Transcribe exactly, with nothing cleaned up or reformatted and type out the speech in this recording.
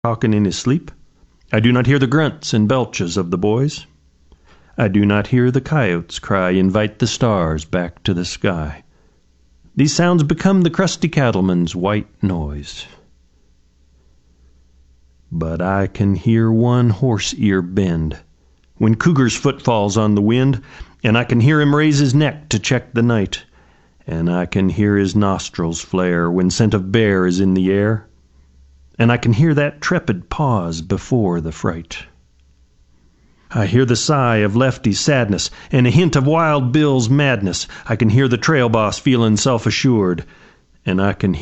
talking in his sleep. I do not hear the grunts and belches of the boys. I do not hear the coyotes cry, invite the stars back to the sky. These sounds become the crusty cattleman's white noise. But I can hear one horse ear bend when Cougar's foot falls on the wind, and I can hear him raise his neck to check the night, and I can hear his nostrils flare when scent of bear is in the air, and I can hear that trepid pause before the fright. I hear the sigh of Lefty's sadness and a hint of Wild Bill's madness. I can hear the trail boss feeling self-assured, and I can